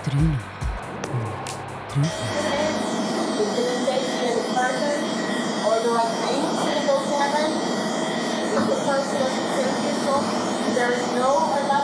Druno. Druva. Is it a safety person or the right thing to go to heaven? If the person doesn't save yourself, there is no